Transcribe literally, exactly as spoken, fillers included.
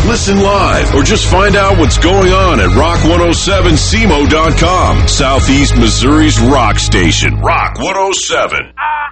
listen live, or just find out what's going on at rock one oh seven C M O dot com. Southeast Missouri's rock station. Rock one oh seven.